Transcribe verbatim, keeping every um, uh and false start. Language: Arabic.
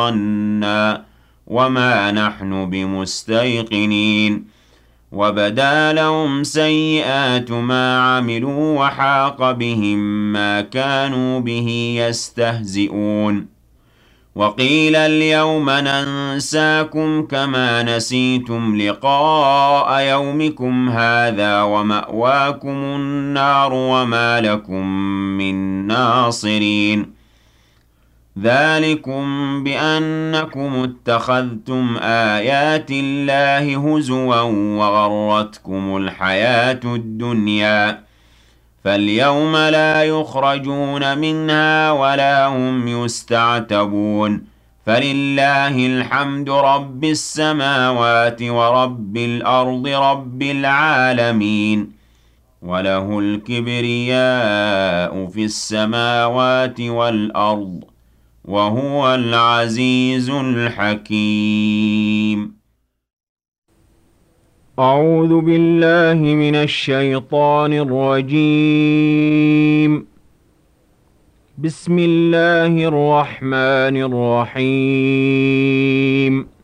ظَنًّا وَمَا نَحْنُ بِمُسْتَيْقِنِينَ وَبَدَا لَهُمْ سَيِّئَاتُ مَا عَمِلُوا وَحَاقَ بِهِم مَّا كَانُوا بِهِ يَسْتَهْزِئُونَ وَقِيلَ الْيَوْمَ نَنسَاكُمْ كَمَا نَسِيتُمْ لِقَاءَ يَوْمِكُمْ هَٰذَا وَمَأْوَاكُمُ النَّارُ وَمَا لَكُم مِّن نَّاصِرِينَ ذَٰلِكُم بِأَنَّكُمُ اتَّخَذْتُمْ آيَاتِ اللَّهِ هُزُوًا وَغَرَّتْكُمُ الْحَيَاةُ الدُّنْيَا فَالْيَوْمَ لَا يُخْرَجُونَ مِنْهَا وَلَا هُمْ يُسْتَعْتَبُونَ فَلِلَّهِ الْحَمْدُ رَبِّ السَّمَاوَاتِ وَرَبِّ الْأَرْضِ رَبِّ الْعَالَمِينَ وَلَهُ الْكِبْرِيَاءُ فِي السَّمَاوَاتِ وَالْأَرْضِ وَهُوَ الْعَزِيزُ الْحَكِيمُ أعوذ بالله من الشيطان الرجيم بسم الله الرحمن الرحيم